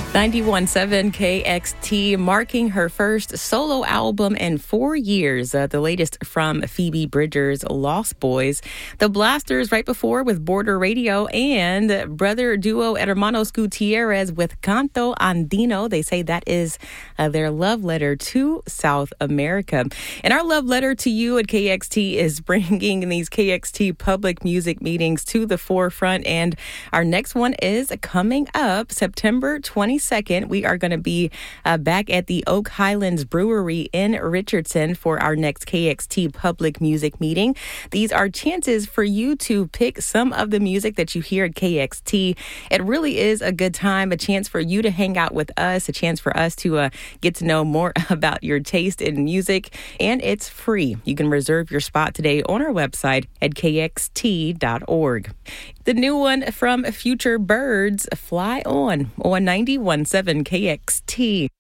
91.7 KXT, marking her first solo album in 4 years. The latest from Phoebe Bridgers' Lost Boys. The Blasters right before with Border Radio, and brother duo Hermanos Gutierrez with Canto Andino. They say that is their love letter to South America. And our love letter to you at KXT is bringing these KXT public music meetings to the forefront. And our next one is coming up September 22nd. We are going to be back at the Oak Highlands Brewery in Richardson for our next KXT public music meeting. These are chances for you to pick some of the music that you hear at KXT. It really is a good time, a chance for you to hang out with us, a chance for us to get to know more about your taste in music, and it's free. You can reserve your spot today on our website at kxt.org. The new one from Future Birds, Fly On 91.7 KXT.